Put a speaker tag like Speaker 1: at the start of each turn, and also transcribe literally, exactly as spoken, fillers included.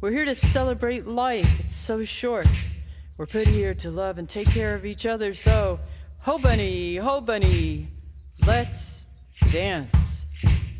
Speaker 1: We're here to celebrate life. It's so short. We're put here to love and take care of each other. So, ho bunny, ho bunny, let's dance.